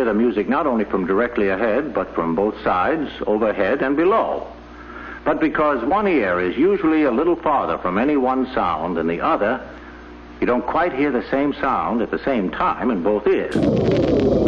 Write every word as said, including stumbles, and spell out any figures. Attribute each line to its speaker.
Speaker 1: hear the music not only from directly ahead, but from both sides, overhead, and below. But because one ear is usually a little farther from any one sound than the other, you don't quite hear the same sound at the same time in both ears.